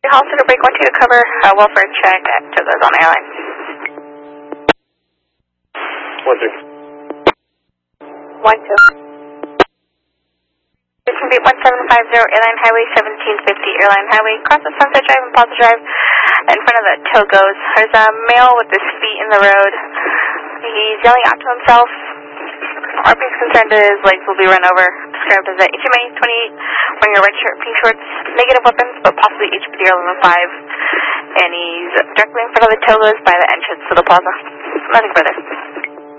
Hollister break 1-2 to cover welfare check at Togo's on airline. 1-2. It's going to be 1750 Airline Highway 1750 Airline Highway. Cross the Sunset Drive and Plaza Drive in front of the Togo's. There's a male with his feet in the road. He's yelling out to himself. Our biggest concern is his legs will be run over. Described as a HMA 28, wearing a red shirt, pink shorts, negative weapons, but possibly HPD 11-5. And he's directly in front of the Togo's by the entrance to the plaza. Nothing further.